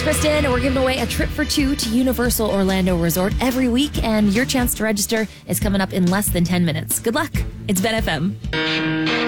Kristen. We're giving away a trip for two to Universal Orlando Resort every week, and your chance to register is coming up in less than 10 minutes. Good luck. It's Ben FM.